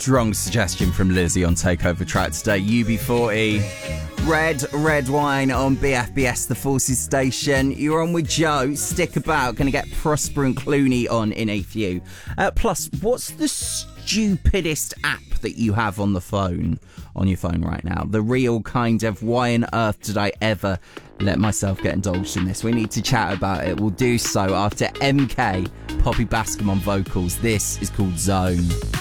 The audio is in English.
strong suggestion from Lizzie on Takeover Track today. UB40, Red Wine on BFBS, the Forces Station. You're on with Joe. Stick about. Going to get Prosper and Clooney on in a few. Plus, what's the stupidest app that you have on your phone right now? The real kind of why on earth did I ever let myself get indulged in this? We need to chat about it. We'll do so after MK, Poppy Bascom on vocals. This is called Zone.